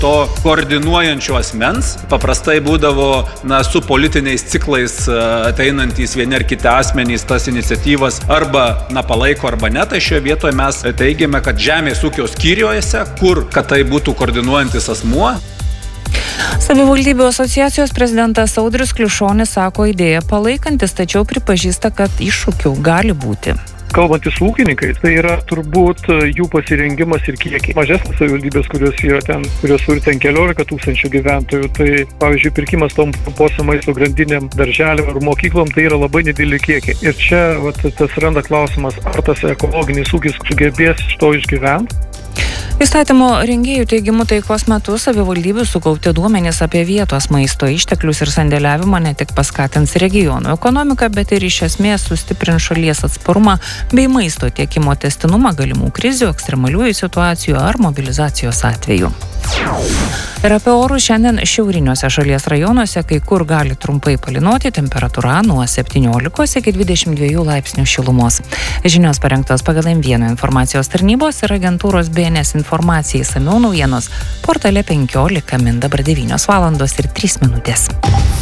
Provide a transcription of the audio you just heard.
To koordinuojančio asmens paprastai būdavo su politiniais ciklais ateinantys vieni ar kiti asmenys tas iniciatyvas arba palaiko arba ne. Tai šioje vietoje mes teigiame, kad žemės ūkio skyriuose, kur kad tai būtų koordinuojantis asmuo. Savivaldybių asociacijos prezidentas Audrius Kliušonis sako idėją palaikantis, tačiau pripažįsta, kad iššūkių gali būti. Kalbantis su ūkininkais, tai yra turbūt jų pasirengimas ir kiekiai. Mažesnės savivaldybės, kurios turi ten 14 000 gyventojų, tai pavyzdžiui, pirkimas tom trumposiom maisto grandinėm, darželiam ir mokyklom, tai yra labai nedideli kiekiai. Ir čia tas randa klausimas, ar tas ekologinis ūkis sugebės iš to išgyventi. Įstatymo rengėjų teigimu taikos metu savivaldybių sukaupti duomenys apie vietos maisto išteklius ir sandėliavimą ne tik paskatins regionų ekonomiką, bet ir iš esmės sustiprins šalies atsparumą bei maisto tiekimo tęstinumą galimų krizių, ekstremaliųjų situacijų ar mobilizacijos atveju. Ir apie orus šiandien šiauriniuose šalies rajonuose, kai kur gali trumpai palynoti, temperatūra nuo 17 iki 22 laipsnių šilumos. Žinios parengtos pagal M1 informacijos tarnybos ir agentūros BNS informacijai. Išsamiau naujienos portale 15 min dabar 9 valandos ir 3 minutės.